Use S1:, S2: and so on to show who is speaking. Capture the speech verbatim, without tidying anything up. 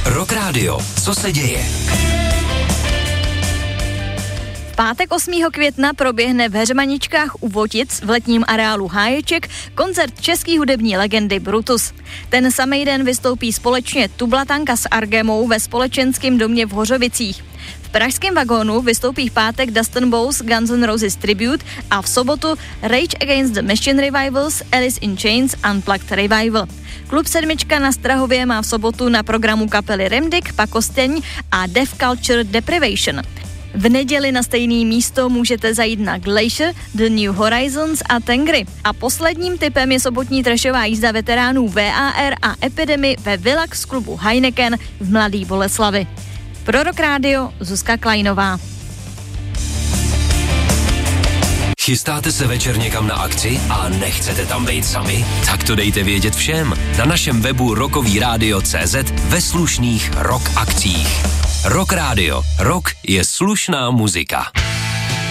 S1: Rock Radio. Co se děje?
S2: V pátek osmého května proběhne v Heřmaničkách u Votic v letním areálu Háječek koncert český hudební legendy Brutus. Ten samý den vystoupí společně Tublatanka s Argemou ve společenském domě v Hořovicích. V pražském vagónu vystoupí v pátek Dustin Bowes Guns N' Roses Tribute a v sobotu Rage Against the Machine Revivals Alice in Chains Unplugged Revival. Klub Sedmička na Strahově má v sobotu na programu kapely Remdik, Pakosteň a Deaf Culture Deprivation. V neděli na stejné místo můžete zajít na Glacier, The New Horizons a Tengry. A posledním tipem je sobotní trashová jízda veteránů V A R a Epidemy ve Villax klubu Heineken v Mladý Boleslavi. Pro Rock Radio Zuzka Kleinová.
S1: Chystáte se večer někam na akci a nechcete tam být sami? Tak to dejte vědět všem na našem webu rockový rádio tečka cé zet ve slušných rock akcích. Rock Radio. Rock je slušná muzika.